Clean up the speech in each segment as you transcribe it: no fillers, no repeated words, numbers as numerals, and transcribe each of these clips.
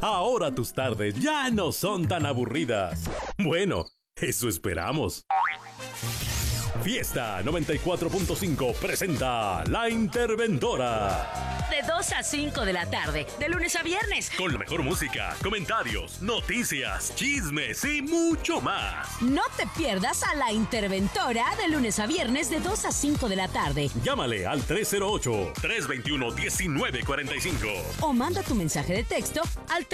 Ahora tus tardes ya no son tan aburridas. Bueno, eso esperamos. Fiesta 94.5 presenta La Interventora. De 2 a 5 de la tarde, de lunes a viernes. Con la mejor música, comentarios, noticias, chismes y mucho más. No te pierdas a La Interventora de lunes a viernes de 2 a 5 de la tarde. Llámale al 308-321-1945. O manda tu mensaje de texto al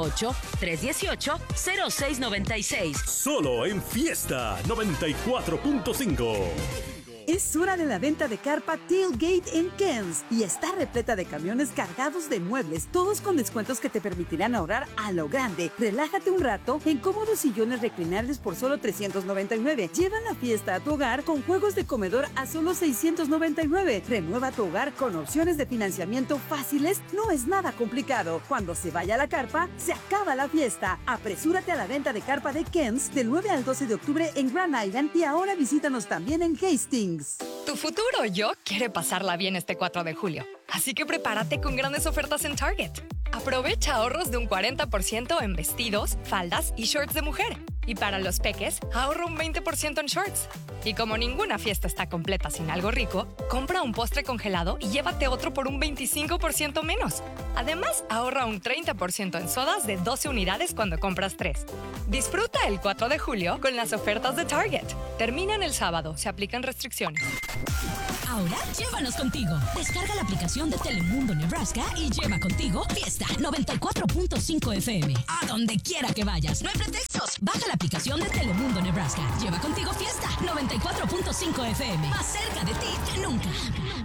308-318-0696. Solo en Fiesta 94.5. Es hora de la venta de carpa Tailgate en Ken's y está repleta de camiones cargados de muebles, todos con descuentos que te permitirán ahorrar a lo grande. Relájate un rato en cómodos sillones reclinables por solo $399. Lleva la fiesta a tu hogar con juegos de comedor a solo $699. Renueva tu hogar con opciones de financiamiento fáciles. No es nada complicado. Cuando se vaya la carpa, se acaba la fiesta. Apresúrate a la venta de carpa de Ken's del 9 al 12 de octubre en Grand Island y ahora visítanos también en Hastings. Tu futuro yo quiere pasarla bien este 4 de julio. Así que prepárate con grandes ofertas en Target. Aprovecha ahorros de un 40% en vestidos, faldas y shorts de mujer. Y para los peques, ahorra un 20% en shorts. Y como ninguna fiesta está completa sin algo rico, compra un postre congelado y llévate otro por un 25% menos. Además, ahorra un 30% en sodas de 12 unidades cuando compras 3. Disfruta el 4 de julio con las ofertas de Target. Terminan el sábado, se aplican restricciones. Ahora, llévanos contigo. Descarga la aplicación de Telemundo Nebraska y lleva contigo Fiesta 94.5 FM. A donde quiera que vayas. No hay pretextos. Baja la aplicación de Telemundo Nebraska. Lleva contigo Fiesta 94.5 FM. Más cerca de ti que nunca.